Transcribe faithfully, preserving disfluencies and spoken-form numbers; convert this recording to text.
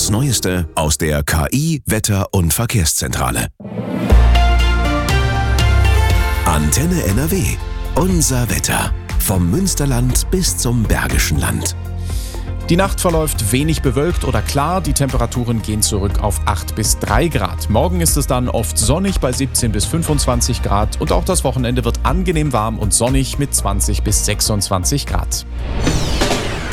Das Neueste aus der K I-, Wetter- und Verkehrszentrale. Antenne N R W. Unser Wetter. Vom Münsterland bis zum Bergischen Land. Die Nacht verläuft wenig bewölkt oder klar, die Temperaturen gehen zurück auf acht bis drei Grad. Morgen ist es dann oft sonnig bei siebzehn bis fünfundzwanzig Grad und auch das Wochenende wird angenehm warm und sonnig mit zwanzig bis sechsundzwanzig Grad.